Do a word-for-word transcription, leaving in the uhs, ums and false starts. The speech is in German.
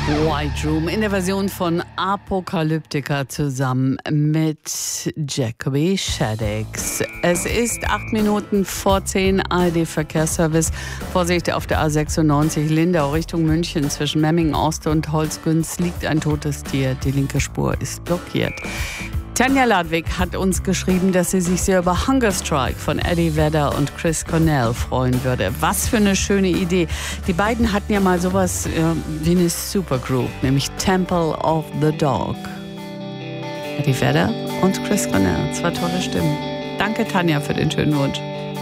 White Room in der Version von Apocalyptica zusammen mit Jacoby Shaddix. Es ist acht Minuten vor zehn, A R D-Verkehrsservice. Vorsicht auf der A sechsundneunzig Lindau Richtung München. Zwischen Memmingen Ost und Holzgünz liegt ein totes Tier. Die linke Spur ist blockiert. Tanja Ladwig hat uns geschrieben, dass sie sich sehr über Hunger Strike von Eddie Vedder und Chris Cornell freuen würde. Was für eine schöne Idee. Die beiden hatten ja mal sowas äh, wie eine Supergroup, nämlich Temple of the Dog. Eddie Vedder und Chris Cornell, zwei tolle Stimmen. Danke Tanja für den schönen Wunsch.